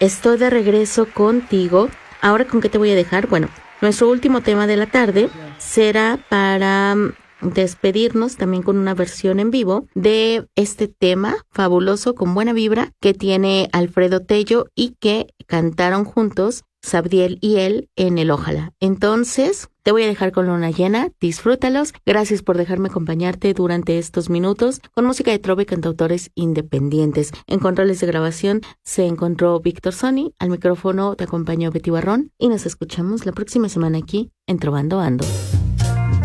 estoy de regreso contigo. Ahora, ¿con qué te voy a dejar? Bueno, nuestro último tema de la tarde será para despedirnos también con una versión en vivo de este tema fabuloso con buena vibra que tiene Alfredo Tello y que cantaron juntos Sabdiel y él en el Ojalá. Entonces, te voy a dejar con luna llena, disfrútalos. Gracias por dejarme acompañarte durante estos minutos con música de trova y cantautores independientes. En controles de grabación se encontró Víctor Sony, al micrófono te acompañó Betty Barrón y nos escuchamos la próxima semana aquí en Trovando Ando.